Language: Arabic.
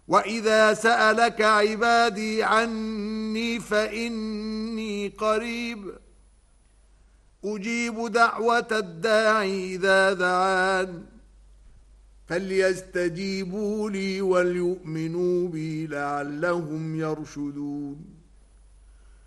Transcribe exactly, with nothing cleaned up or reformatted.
وإذا سألك عبادي عني فإني قريب أجيب دعوة الداعي إذا دعان فليستجيبوا لي وليؤمنوا بي لعلهم يرشدون